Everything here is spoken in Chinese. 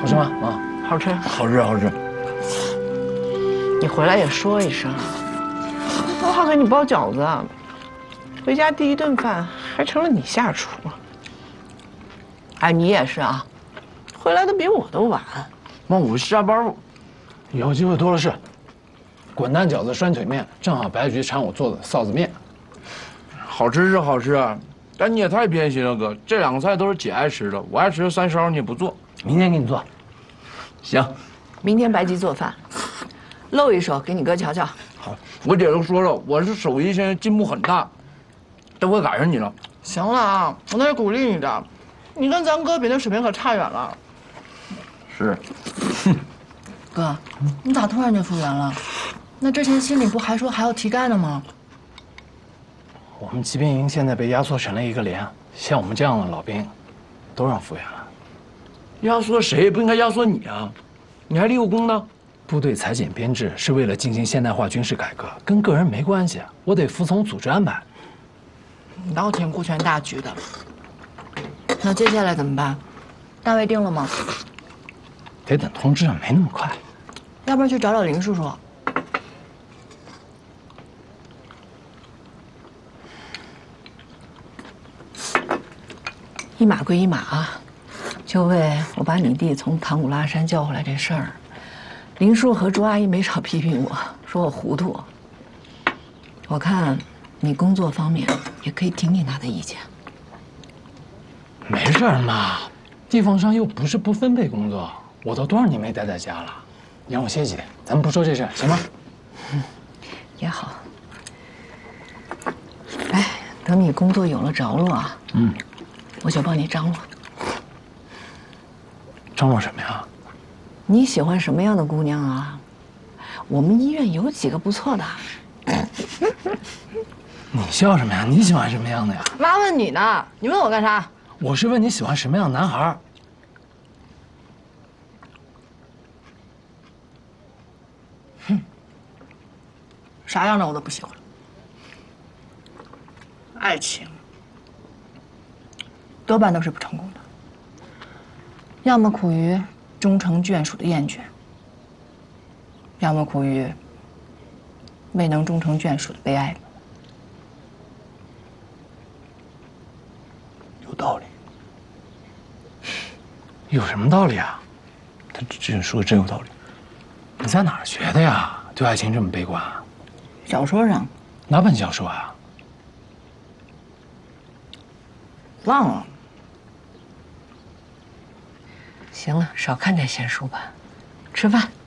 好吃吗？妈， 好吃。 好吃，好吃。 你回来也说一声，我好给你包饺子。回家第一顿饭还成了你下厨。哎，你也是啊，回来的比我都晚。 妈，我下班，以后机会多的是。滚蛋饺子、涮腿面，正好白菊馋我做的臊子面。 好吃是好吃，但你也太偏心了，哥。这两个菜都是姐爱吃的，我爱吃的三烧你也不做。 明天给你做。 行， 明天白吉做饭，露一手给你哥瞧瞧。 好，我姐都说了，我是手艺现在进步很大，都快赶上你了。 行了啊，我那是鼓励你的，你跟咱哥比那水平可差远了。 是。 哥，你咋突然就复原了？那之前心里不还说还要提干的吗？ 我们骑兵营现在被压缩成了一个连，像我们这样的老兵，都让复员了。 压缩谁也不应该压缩你啊！你还立过功呢。 部队裁减编制是为了进行现代化军事改革，跟个人没关系，我得服从组织安排。 你倒挺顾全大局的。那接下来怎么办？单位定了吗？ 得等通知，没那么快。 要不然去找找林叔叔。 一码归一码啊，就为我把你弟从唐古拉山叫回来这事儿，林叔和朱阿姨没少批评我，说我糊涂。我看你工作方面也可以听听他的意见。 没事儿妈，地方上又不是不分配工作，我都多少年没待在家了，你让我歇几天，咱们不说这事，行吗？ 也好。哎，等你工作有了着落啊，我就帮你张罗。 张罗什么呀？ 你喜欢什么样的姑娘啊？我们医院有几个不错的。 你笑什么呀？你喜欢什么样的呀？ 妈问你呢，你问我干啥？ 我是问你喜欢什么样的男孩。 啥样的我都不喜欢。爱情多半都是不成功的，要么苦于终成眷属的厌倦，要么苦于未能终成眷属的悲哀。 有道理。有什么道理啊？他这说的真有道理。你在哪儿学的呀？对爱情这么悲观啊？ 小说上哪本小说啊？ 忘了。 行了，少看点闲书吧，吃饭。